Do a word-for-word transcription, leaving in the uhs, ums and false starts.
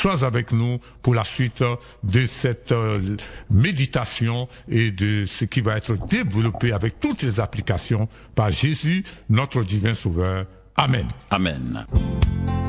sois avec nous pour la suite de cette euh, méditation et de ce qui va être développé avec toutes les applications par Jésus, notre divin Sauveur. Amen. Amen.